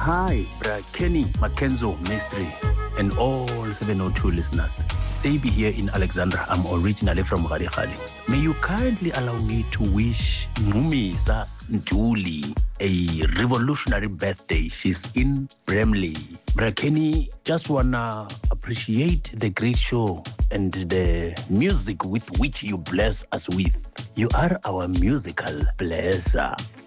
Hi, Bra Kenny Mackenzo Mystery and all 702 listeners. Sabi here in Alexandra. I'm originally from Gadigali. May you kindly allow me to wish Numisa Nduli a revolutionary birthday. She's in Bramley. Bra Kenny, just wanna appreciate the great show and the music with which you bless us with. You are our musical blesser.